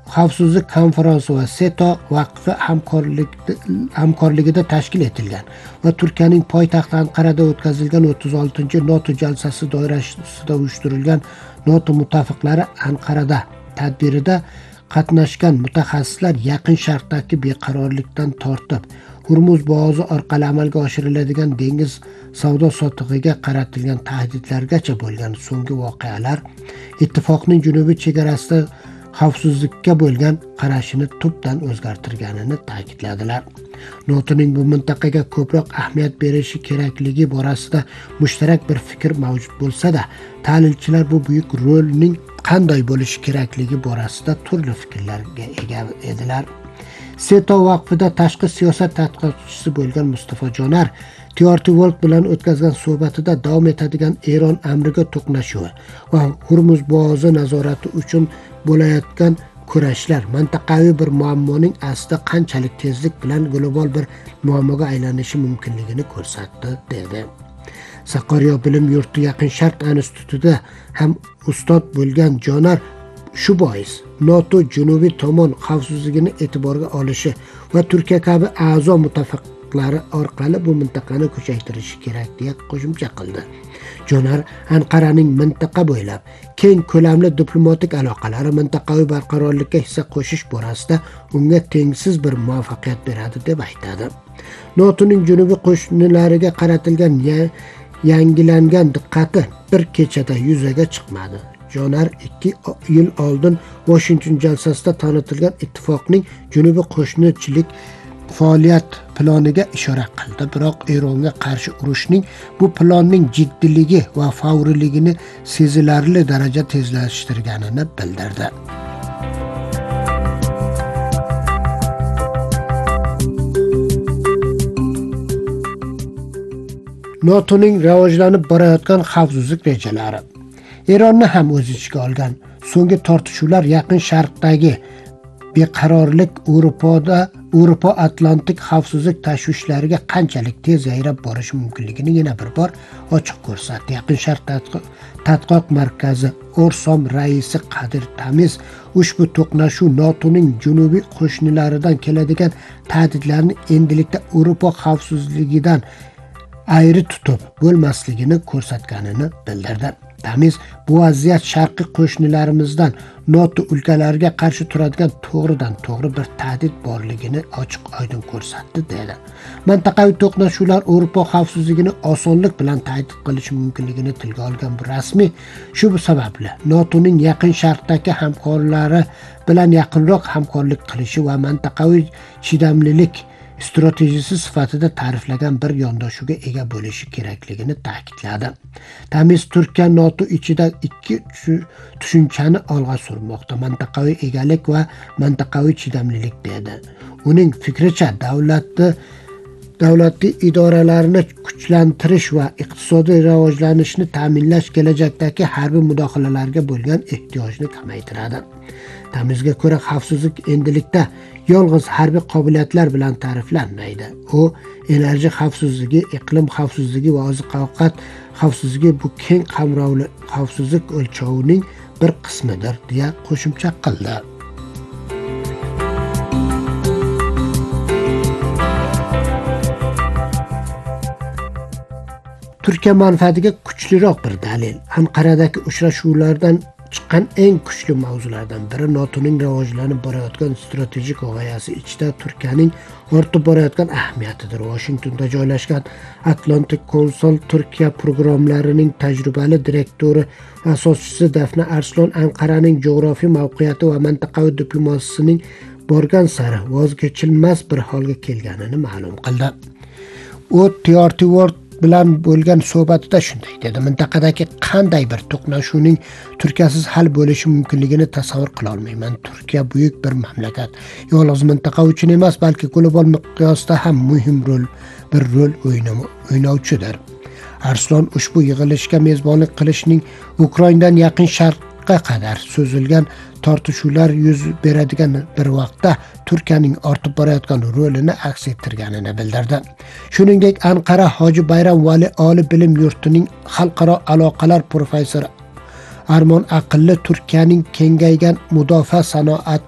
xavfsizlik konferensi va SETO vaqfi hamkorligida tashkil etilgan va Turkiyaning poytaxti Anqarada o'tkazilgan 36 NATO jalsasi doirasida uyushtirilgan NATO mutafiqlari Anqarada tadbirida qatnashgan mutaxassislar Yaqin Sharqdagi beqarorlikdan tortib Hurmuz bo'g'ozi orqali amalga oshiriladigan dengiz savdo sotig'iga qaratilgan tahdidlargacha bo'lgan so'nggi voqealar ittifoqning janubiy chegarasida xavfsizlikka bo'lgan qarashini tubdan o'zgartirganini ta'kidladilar. NATOning bu mintaqaga ko'proq ahamiyat berishi kerakligi borasida mushtarak bir fikr mavjud bo'lsa-da, tahlilchilar bu buyuk rolning qanday bo'lishi kerakligi borasida turli fikrlarga ega edilar. SETO vaqfida tashqi siyosat tadqiqotchisi bo'lgan Mustafa Jonar TRT World bilan o'tkazgan suhbatida davom etadigan Eron amriga to'qnashuvi va Hurmuz bo'g'ozi nazorati uchun bo'layotgan kurashlar mintaqaviy bir muammoning aslida qanchalik tezlik bilan global bir muammoga aylanishi mumkinligini ko'rsatdi dedi. Saqqaryo bilim yurti Yaqin Sharq institutida ham ustod bo'lgan Jonar shu bois NATO janubiy tomon xavfsizligini e'tiborga olishi va Turkiya kabi a'zo mutafiqlari orqali bu mintaqani kuchaytirishi kerak deya qo'shimcha qildi. Jonar Anqaraning mintaqa bo'ylab keng ko'lamli diplomatik aloqalari mintaqaviy barqarorlikka hissa qo'shish borasida unga tengsiz bir muvaffaqiyat beradi deb aytadi. NATOning janubiy qo'shnilariga qaratilgan yangilangan diqqati bir kechada yuzaga chiqmadi. Jonar 2 yil oldin Washington jalsasida tanitilgan ittifoqning janubiy qo'shnichilik faoliyat planiga ishora qildi, biroq Eronga qarshi urushning bu planning jiddiyligi va favriyligini sezilarli darajada tezlashtirganini bildirdi. NATOning rivojlanib borayotgan xavfsizlik rejalari Eronni ham o'z ichiga olgan so'nggi tortishuvlar Yaqin Sharqdagi beqarorlik Yevropa Atlantik xavfsizlik tashvishlariga qanchalik tez yayrab borishi mumkinligini yana bir bor ochiq ko'rsatdi. Yaqin Sharq tadqiqot markazi Orsom raisi Qadir Tamiz ushbu to'qnashuv NATOning janubiy qo'shnilaridan keladigan tahdidlarni endilikda Yevropa xavfsizligidan ayri tutib bo'lmasligini ko'rsatganini bildirdi. Tamiz bu vaziyat sharqiy qo'shnilarimizdan NATO ülkelariga qarshi turadigan to'g'ridan to'g'ri bir tahdid borligini ochiq oydin ko'rsatdi dedi. Mintaqaviy to'qnashuvlar Yevropa xavfsizligini osonlik bilan tahdid qilishi mumkinligini tilga olgan bu rasmiy shu sababli NATOning Yaqin Sharqdagi hamkorlari bilan yaqinroq hamkorlik qilishi va mintaqaviy chidamlilik stratejisi sifatida ta'riflagan bir yondashuvga ega bo'lishi kerakligini ta'kidladi. Tamiz Turkiya NATO ichida ikki tushunchani olg'a surmoqda: mintaqaviy egalik va mintaqaviy chidamlilik dedi. Uning fikricha davlatli idoralarni kuchlantirish va iqtisodiy rivojlanishni ta'minlash kelajakdagi harbiy mudohalalarga bo'lgan ehtiyojni kamaytiradi. Tamizga ko'ra xavfsizlik endilikda yolg'iz harbiy qobiliyatlar bilan ta'riflanmaydi. U enerji xavfsizligi, iqlim xavfsizligi va oziq-ovqat xavfsizligi bu keng qamrovli xavfsizlik o'lchovining bir qismidir deya qo'shimcha qildi. Turkiya manfaatiga kuchliroq bir dalil Anqaradagi uchrashuvlardan chiqqan eng kuchli mavzulardan biri NATOning rivojlanib borayotgan strategik g'oyasi ichida Turkiyaning ortib borayotgan ahamiyatidir. Washingtonda joylashgan Atlantic Council Turkiya programmalarining tajribali direktori asoschisi Dafna Arslon Anqaraning jo'g'rofiy mavqeiyati va mintaqaviy diplomatsiyasining borgan sari voz kechilmas bir holga kelganini ma'lum qildi. U TRT World bilan bo'lgan suhbatida shunday dedi: mintaqadagi qanday bir to'qnashuvning Turkiyasiz hal bo'lishi mumkinligini tasavvur qila olmayman. Turkiya buyuk bir mamlakat. Yolg'iz mintaqa uchun emas, balki global miqyosda ham muhim rol o'ynayotgandir. Arslon ushbu yig'ilishga mezbonlik qilishning Ukrainadan Yaqin Sharqqa qadar so'zilgan tortishuvlar yuz beradigan bir vaqtda Turkiyaning ortib borayotgan rolini aks ettirganini bildirdi. Shuningdek, Anqara Hoji Bayram Vali oliy bilim yurtining xalqaro aloqalar professori Armon Aqilli Turkiyaning kengaygan mudofaa sanoati